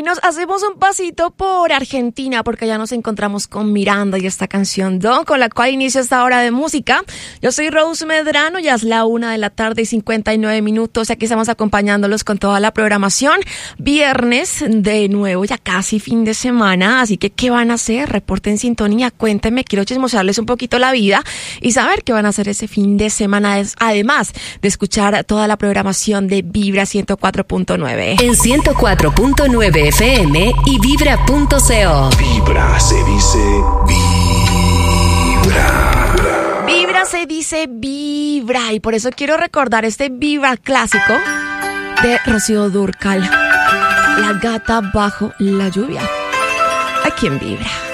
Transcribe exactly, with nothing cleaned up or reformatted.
Y nos hacemos un pasito por Argentina porque ya nos encontramos con Miranda y esta canción Don, con la cual inicia esta hora de música. Yo soy Rose Medrano, ya es la una de la tarde y cincuenta y nueve minutos. Aquí estamos acompañándolos con toda la programación. Viernes de nuevo, ya casi fin de semana, así que ¿qué van a hacer? Reporten sintonía, cuéntenme, quiero chismosearles un poquito la vida y saber qué van a hacer ese fin de semana, además de escuchar toda la programación de Vibra ciento cuatro punto nueve. En ciento cuatro punto nueve F M y vibra punto co. Vibra se dice vibra. Vibra se dice vibra y por eso quiero recordar este Vibra clásico de Rocío Dúrcal, La gata bajo la lluvia, aquí en Vibra.